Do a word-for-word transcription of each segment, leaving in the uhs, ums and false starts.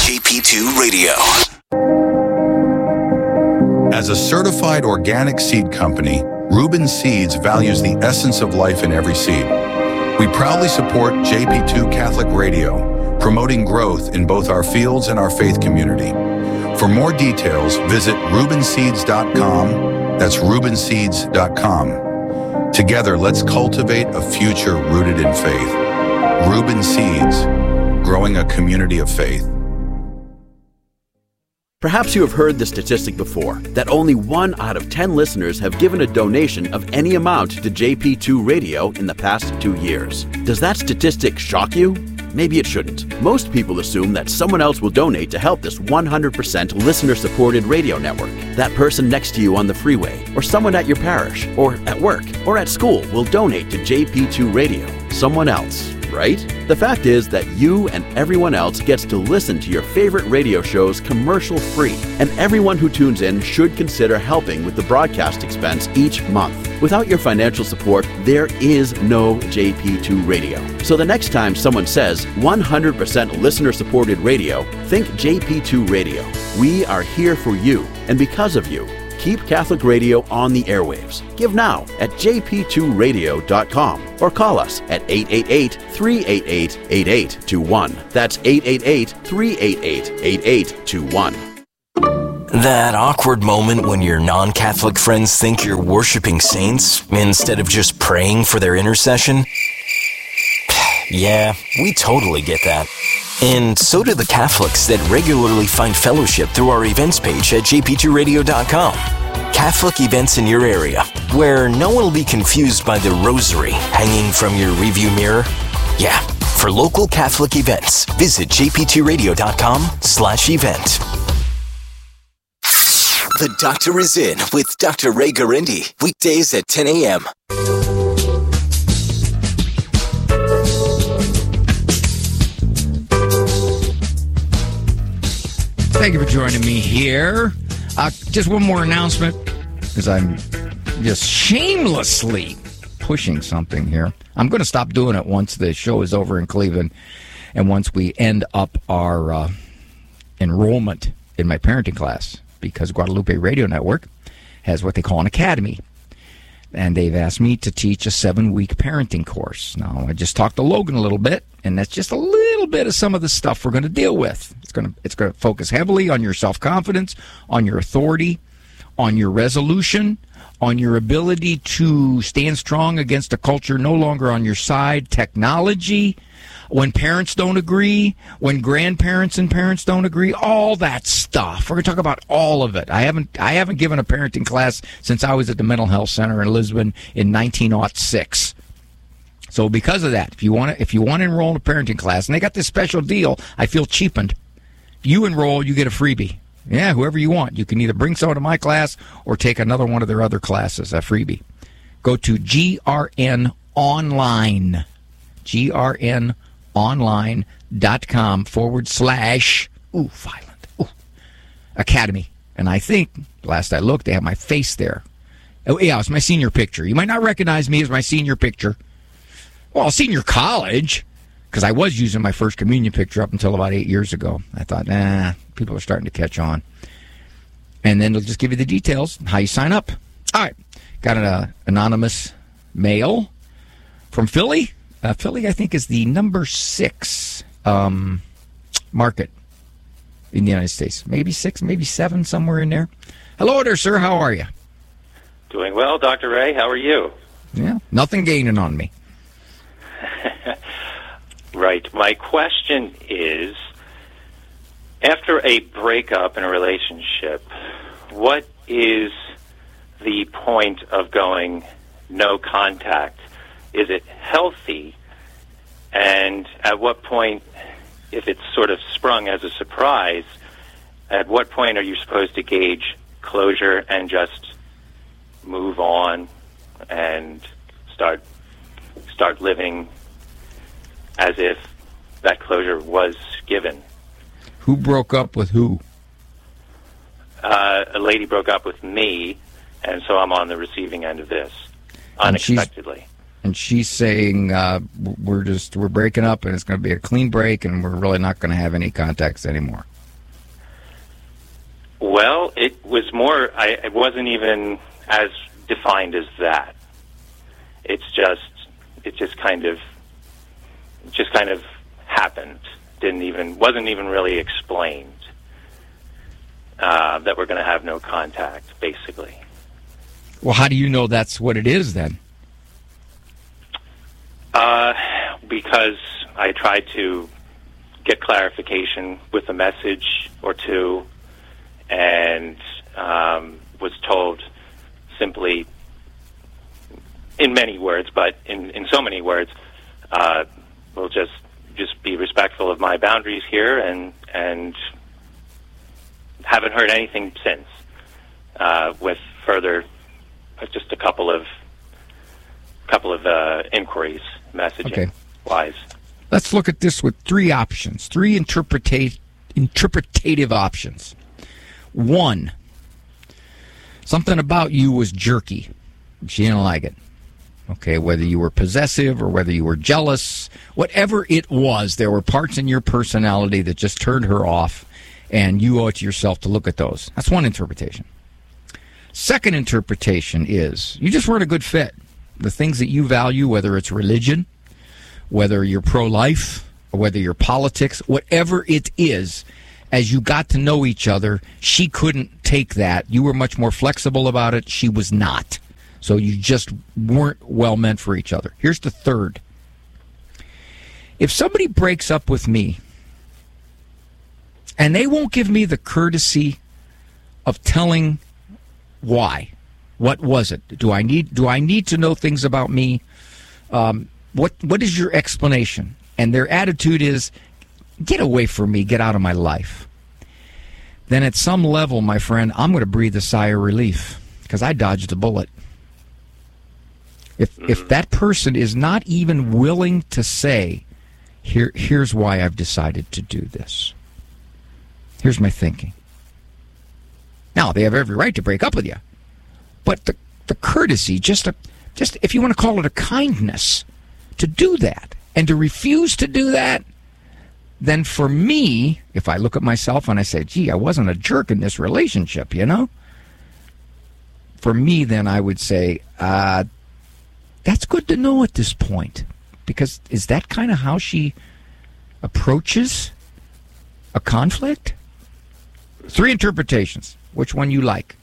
J P two Radio. As a certified organic seed company, Reuben Seeds values the essence of life in every seed. We proudly support J P two Catholic Radio, promoting growth in both our fields and our faith community. For more details, visit reuben seeds dot com. That's reuben seeds dot com. Together, let's cultivate a future rooted in faith. Reuben Seeds, growing a community of faith. Perhaps you have heard the statistic before, that only one out of ten listeners have given a donation of any amount to J P two Radio in the past two years. Does that statistic shock you? Maybe it shouldn't. Most people assume that someone else will donate to help this one hundred percent listener-supported radio network. That person next to you on the freeway, or someone at your parish, or at work, or at school will donate to J P two Radio. Someone else, right? The fact is that you and everyone else gets to listen to your favorite radio shows commercial-free, and everyone who tunes in should consider helping with the broadcast expense each month. Without your financial support, there is no J P two Radio. So the next time someone says one hundred percent listener-supported radio, think J P two Radio. We are here for you, and because of you. Keep Catholic Radio on the airwaves. Give now at j p two radio dot com or call us at eight eight eight, three eight eight, eight eight two one. That's eight eight eight, three eight eight, eight eight two one. That awkward moment when your non-Catholic friends think you're worshiping saints instead of just praying for their intercession? Yeah, we totally get that. And so do the Catholics that regularly find fellowship through our events page at j p two radio dot com. Catholic events in your area, where no one will be confused by the rosary hanging from your rearview mirror. Yeah, for local Catholic events, visit j p two radio dot com slash event. The Doctor is in with Doctor Ray Garindi, weekdays at ten a.m. Thank you for joining me here. Uh, just one more announcement, because I'm just shamelessly pushing something here. I'm going to stop doing it once the show is over in Cleveland and once we end up our uh, enrollment in my parenting class, because Guadalupe Radio Network has what they call an academy. And they've asked me to teach a seven-week parenting course. Now, I just talked to Logan a little bit, and that's just a little bit of some of the stuff we're going to deal with. It's going to it's going to focus heavily on your self-confidence, on your authority, on your resolution, on your ability to stand strong against a culture no longer on your side, technology, when parents don't agree, when grandparents and parents don't agree, all that stuff. We're going to talk about all of it. I haven't I haven't given a parenting class since I was at the Mental Health Center in Lisbon in nineteen oh six. So because of that, if you want to if you want to enroll in a parenting class, and they got this special deal, I feel cheapened. If you enroll, you get a freebie. Yeah, whoever you want. You can either bring someone to my class or take another one of their other classes, a freebie. Go to G R N Online. G R N online.com forward slash, ooh, violent, ooh, academy. And I think, last I looked, they have my face there. Oh, yeah, it's my senior picture. You might not recognize me as my senior picture. Well, senior college, because I was using my first communion picture up until about eight years ago. I thought, nah, people are starting to catch on. And then they'll just give you the details, how you sign up. All right, got an uh, anonymous mail from Philly. Uh, Philly, I think, is the number six um, market in the United States. Maybe six, maybe seven, somewhere in there. Hello there, sir. How are you? Doing well, Doctor Ray. How are you? Yeah, nothing gaining on me. Right. My question is, after a breakup in a relationship, what is the point of going no contact? Is it healthy? And at what point, if it's sort of sprung as a surprise, at what point are you supposed to gauge closure and just move on and start start living as if that closure was given? Who broke up with who? Uh, a lady broke up with me, and so I'm on the receiving end of this, unexpectedly. And she's saying uh, we're just we're breaking up, and it's going to be a clean break, and we're really not going to have any contacts anymore. Well, it was more, I, it wasn't even as defined as that. It's just, it just kind of, just kind of happened. Didn't even, wasn't even really explained uh, that we're going to have no contact, basically. Well, how do you know that's what it is then? Uh, because I tried to get clarification with a message or two, and um, was told simply, in many words, but in, in so many words, uh, we'll just just be respectful of my boundaries here, and and haven't heard anything since. Uh, with further, just a couple of couple of uh, inquiries, messaging Okay. wise. Let's look at this with three options, three interpreta- interpretative options. One, something about you was jerky. She didn't like it. Okay, whether you were possessive or whether you were jealous, whatever it was, there were parts in your personality that just turned her off, and you owe it to yourself to look at those. That's one interpretation. Second interpretation is you just weren't a good fit. The things that you value, whether it's religion, whether you're pro-life, or whether you're politics, whatever it is, as you got to know each other, she couldn't take that. You were much more flexible about it. She was not. So you just weren't well meant for each other. Here's the third. If somebody breaks up with me and they won't give me the courtesy of telling why, what was it? Do I need do I need to know things about me? Um, what what is your explanation? And their attitude is, get away from me, get out of my life. Then at some level, my friend, I'm going to breathe a sigh of relief because I dodged a bullet. If if that person is not even willing to say, here here's why I've decided to do this. Here's my thinking. Now, they have every right to break up with you. But the the courtesy, just a, just if you want to call it a kindness, to do that and to refuse to do that, then for me, if I look at myself and I say, gee, I wasn't a jerk in this relationship, you know? For me, then I would say, uh, that's good to know at this point. Because is that kind of how she approaches a conflict? Three interpretations. Which one you like?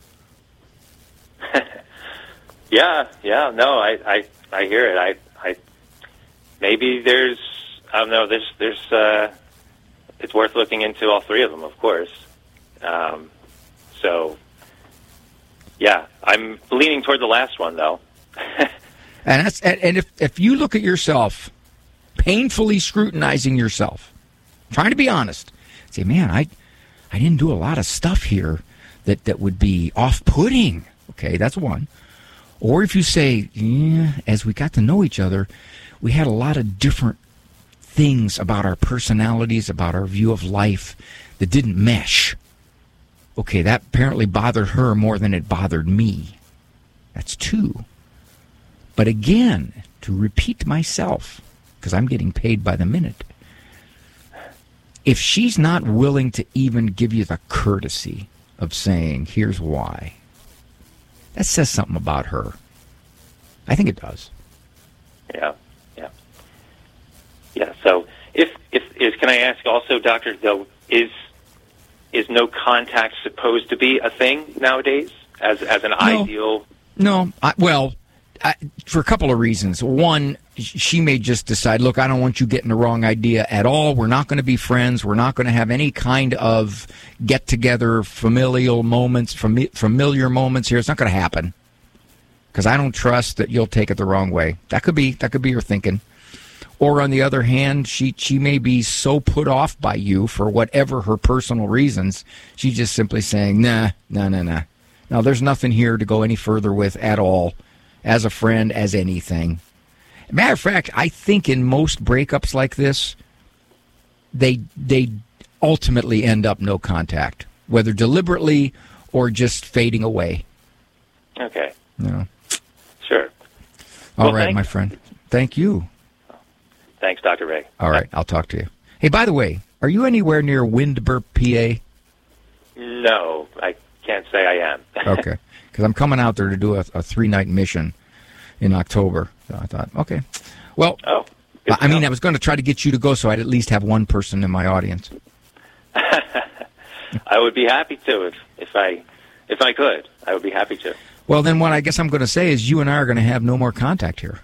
Yeah, yeah, no, I, I, I hear it. I, I, maybe there's, I don't know, there's, there's, uh, it's worth looking into all three of them, of course. Um, so, yeah, I'm leaning toward the last one, though. And that's, and if if you look at yourself, painfully scrutinizing yourself, trying to be honest, say, man, I, I didn't do a lot of stuff here that that would be off-putting. Okay, that's one. Or if you say, yeah, as we got to know each other, we had a lot of different things about our personalities, about our view of life that didn't mesh. Okay, that apparently bothered her more than it bothered me. That's two. But again, to repeat myself, because I'm getting paid by the minute, if she's not willing to even give you the courtesy of saying, here's why, that says something about her. I think it does. Yeah, yeah. Yeah, so if, if is can I ask also, Doctor, though, is is no contact supposed to be a thing nowadays as as an No. ideal? No, I, well, I, for a couple of reasons. One, she may just decide, look, I don't want you getting the wrong idea at all. We're not going to be friends. We're not going to have any kind of get-together, familial moments, fami- familiar moments here. It's not going to happen because I don't trust that you'll take it the wrong way. That could be that could be her thinking. Or on the other hand, she, she may be so put off by you for whatever her personal reasons, she's just simply saying, nah, nah, nah, nah. Now, there's nothing here to go any further with at all, as a friend, as anything. Matter of fact, I think in most breakups like this, they they ultimately end up no contact, whether deliberately or just fading away. Okay. You know. Sure. All Well, right, thank- my friend. Thank you. Thanks, Doctor Ray. All right, I'll talk to you. Hey, by the way, are you anywhere near Windber, P A? No, I can't say I am. Okay, because I'm coming out there to do a, a three-night mission in October. So I thought, okay. Well, oh, I mean, I was going to try to get you to go so I'd at least have one person in my audience. I would be happy to if, if I if I could. I would be happy to. Well, then what I guess I'm going to say is you and I are going to have no more contact here.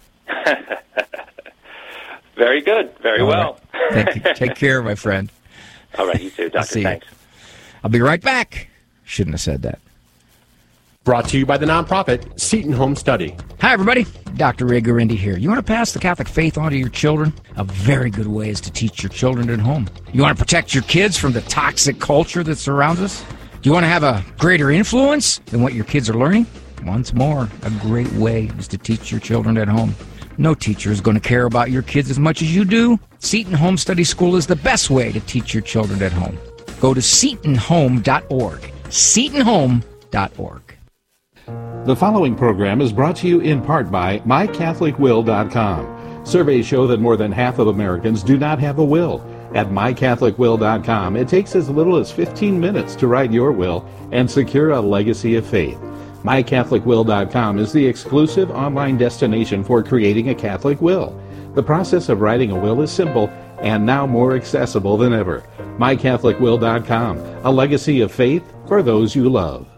Very good. Very All well. Right. Thank you. Take care, my friend. All right, you too, Doctor Thanks. You. I'll be right back. Shouldn't have said that. Brought to you by the nonprofit Seton Home Study. Hi, everybody. Doctor Ray Guarendi here. You want to pass the Catholic faith on to your children? A very good way is to teach your children at home. You want to protect your kids from the toxic culture that surrounds us? Do you want to have a greater influence than what your kids are learning? Once more, a great way is to teach your children at home. No teacher is going to care about your kids as much as you do. Seton Home Study School is the best way to teach your children at home. Go to seton home dot org. seton home dot org. The following program is brought to you in part by my catholic will dot com. Surveys show that more than half of Americans do not have a will. At my catholic will dot com, it takes as little as fifteen minutes to write your will and secure a legacy of faith. my catholic will dot com is the exclusive online destination for creating a Catholic will. The process of writing a will is simple and now more accessible than ever. my catholic will dot com, a legacy of faith for those you love.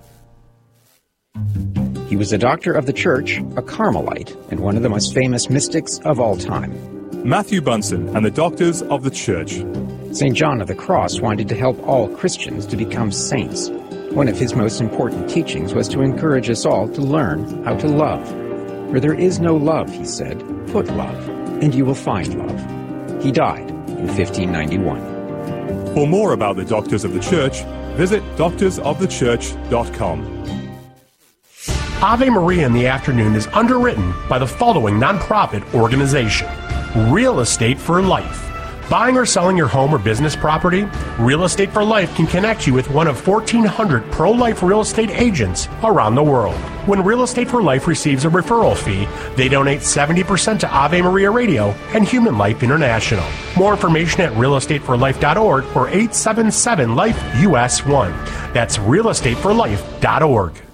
He was a doctor of the church, a Carmelite, and one of the most famous mystics of all time. Matthew Bunson and the Doctors of the Church. Saint John of the Cross wanted to help all Christians to become saints. One of his most important teachings was to encourage us all to learn how to love. Where there is no love, he said, put love, and you will find love. He died in fifteen ninety-one. For more about the Doctors of the Church, visit doctors of the church dot com. Ave Maria in the Afternoon is underwritten by the following nonprofit organization: Real Estate for Life. Buying or selling your home or business property? Real Estate for Life can connect you with one of fourteen hundred pro-life real estate agents around the world. When Real Estate for Life receives a referral fee, they donate seventy percent to Ave Maria Radio and Human Life International. More information at real estate for life dot org or eight seven seven life U S one. That's real estate for life dot org.